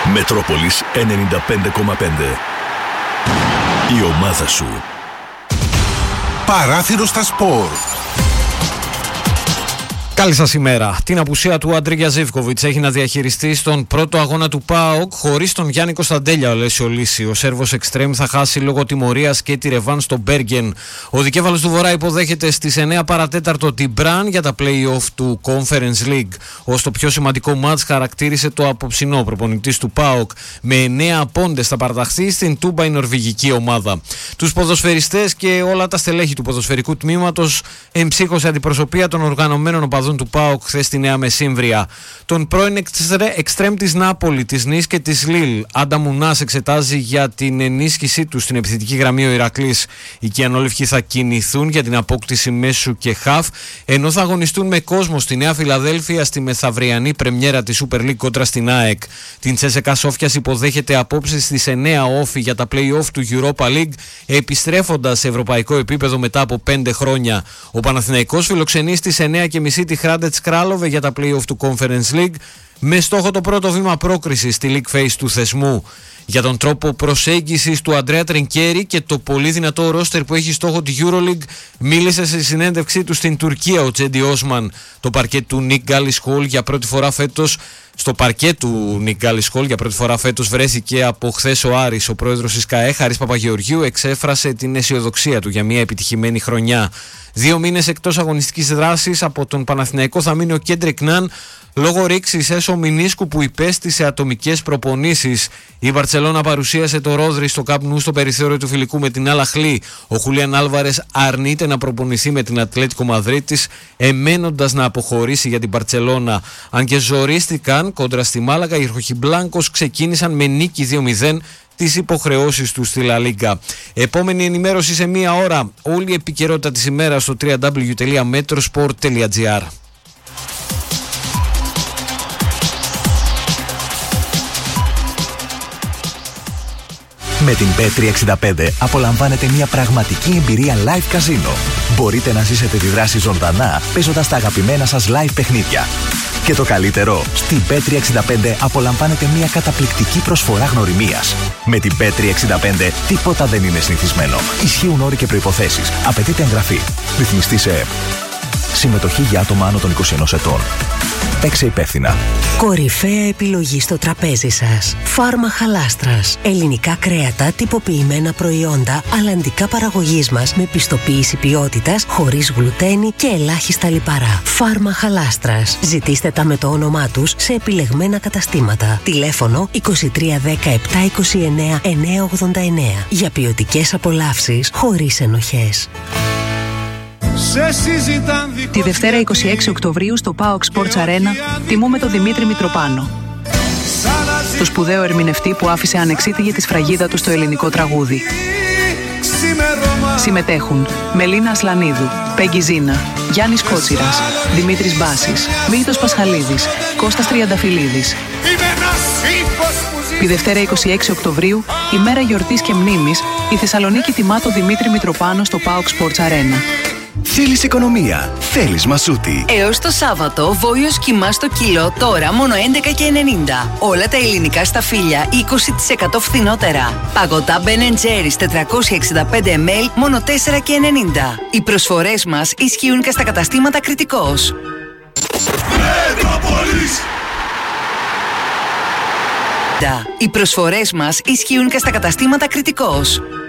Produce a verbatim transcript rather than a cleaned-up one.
Μετρόπολης ενενήντα πέντε κόμμα πέντε. Η ομάδα σου. Παράθυρο στα σπορ. Καλή σας ημέρα. Την απουσία του Αντρίγια Ζίβκοβιτς έχει να διαχειριστεί στον πρώτο αγώνα του ΠΑΟΚ χωρίς τον Γιάννη Κωνσταντέλια, ο Λέσιο Λύση. Ο Σέρβος Εξτρέμ θα χάσει λόγω τιμωρίας και τη ρεβάν στο Μπέργεν. Ο δικέφαλος του Βορρά υποδέχεται στις εννέα παρατέταρτο την Μπραν για τα play-off του Conference League. Ως το πιο σημαντικό μάτς χαρακτήρισε το απόψινό προπονητής του ΠΑΟΚ. Με εννέα πόντες θα παραταχθεί στην Τούμπα η νορβηγική ομάδα. Τους ποδοσφαιριστές και όλα τα στελέχη του ποδοσφαιρικού τμήματος εμψύχωσε αντιπροσωπεία των οργανωμένων οπαδών του ΠΑΟΚ χθες στη Νέα Μεσύμβρια. Τον πρώην εξτρέμ της Νάπολη, της Νις και της Λίλ, Άντα Μουνάς, εξετάζει για την ενίσχυσή του στην επιθετική γραμμή ο Ηρακλής. Οι Κιανόλευκοι θα κινηθούν για την απόκτηση μέσου και χαφ, ενώ θα αγωνιστούν με κόσμο στη Νέα Φιλαδέλφια στη μεθαυριανή πρεμιέρα της Super League κόντρα στην ΑΕΚ. Την Τσέσεκα Σόφιας υποδέχεται απόψε στις εννέα όφη για τα play-off του Europa League, επιστρέφοντας σε ευρωπαϊκό επίπεδο μετά από πέντε χρόνια. Ο Παναθηναϊκός φιλοξενεί στις εννέα και μισή τη Χράντετς Κράλοβε για τα play-off του Conference League, με στόχο το πρώτο βήμα πρόκρισης στη League Phase του θεσμού. Για τον τρόπο προσέγγισης του Αντρέα Τρινκέρι και το πολύ δυνατό ρόστερ που έχει στόχο τη EuroLeague, μίλησε σε συνέντευξή του στην Τουρκία ο Τζέντι Όσμαν. Το παρκέ του Νικ Γκάλις Χολ για πρώτη φορά φέτος Στο παρκέ του Νικ Γκάλις Χολ για πρώτη φορά φέτος βρέθηκε από χθες ο Άρης. Ο πρόεδρος της ΚΑΕ, Χαρίς Παπαγεωργίου, εξέφρασε την αισιοδοξία του για μια επιτυχημένη χρονιά. Δύο μήνες εκτός αγωνιστικής δράσης από τον Παναθηναϊκό θα μείνει ο Κέντρικ Ναν λόγω ρήξης έσω μηνίσκου που υπέστησε ατομικές προπονήσεις. Η Μπαρτσελώνα παρουσίασε το Ρόδρι στο Camp Nou στο περιθώριο του φιλικού με την Αλαχλή. Ο Χουλιάν Άλβαρες αρνείται να προπονηθεί με την Ατλέτικο Μαδρίτης, εμένοντας να αποχωρήσει για την Μπαρτσελώνα. Αν και ζορίστηκαν κόντρα στη Μάλαγα, οι Ροχιμπλάνκος ξεκίνησαν με νίκη δύο μηδέν τις υποχρεώσεις του στη Λα Λίγκα. Επόμενη ενημέρωση σε μία ώρα. Όλη η επικαιρότητα της ημέρας στο double-u double-u double-u τελεία metrosport τελεία gr. Με την μπετ τριακόσια εξήντα πέντε απολαμβάνετε μια πραγματική εμπειρία live καζίνο. Μπορείτε να ζήσετε τη δράση ζωντανά παίζοντας τα αγαπημένα σας live παιχνίδια. Και το καλύτερο, στην μπετ τριακόσια εξήντα πέντε απολαμβάνετε μια καταπληκτική προσφορά γνωριμίας. Με την μπετ τριακόσια εξήντα πέντε τίποτα δεν είναι συνηθισμένο. Ισχύουν όροι και προϋποθέσεις. Απαιτείται εγγραφή. Ρυθμιστή σε ΕΕΠ. Συμμετοχή για άτομα άνω των είκοσι ενός ετών. Παίξε υπεύθυνα. Κορυφαία επιλογή στο τραπέζι σας. Φάρμα Χαλάστρας. Ελληνικά κρέατα, τυποποιημένα προϊόντα, αλλαντικά παραγωγής μας με πιστοποίηση ποιότητας, χωρίς γλουτένι και ελάχιστα λιπαρά. Φάρμα Χαλάστρας. Ζητήστε τα με το όνομά τους σε επιλεγμένα καταστήματα. Τηλέφωνο είκοσι τρία δέκα επτά είκοσι εννέα εννιακόσια ογδόντα εννέα. Για ποιοτικές απολαύσεις χωρίς ενοχές. Τη Δευτέρα είκοσι έξι Οκτωβρίου στο ΠΑΟΚ Sports Arena τιμούμε τον Δημήτρη Μητροπάνο, το σπουδαίο ερμηνευτή που άφησε ανεξίτηλη τη σφραγίδα του στο ελληνικό τραγούδι. Συμμετέχουν Μελίνα Ασλανίδου, Πέγγι Ζίνα, Γιάννης Κότσιρας, Δημήτρης Μπάσης, Μίλτος Πασχαλίδης, Κώστας Τριανταφυλλίδης. Τη Δευτέρα είκοσι έξι Οκτωβρίου, ημέρα γιορτής και μνήμης, η Θεσσαλονίκη τιμά τον Δημήτρη Μητροπάνο στο ΠΑΟΚ Sports Arena. Θέλεις οικονομία, θέλεις Μασούτη. Έως το Σάββατο, βόλιος κιμά στο κιλό, τώρα μόνο έντεκα και ενενήντα. Όλα τα ελληνικά σταφύλια είκοσι τοις εκατό φθηνότερα. Παγωτά Ben and Jerry's τετρακόσια εξήντα πέντε μιλιλίτρα, μόνο τέσσερα και ενενήντα. Οι προσφορές μας ισχύουν και στα καταστήματα Κρητικός. Μετρόπολης. Οι προσφορές μας ισχύουν και στα καταστήματα Κρητικός.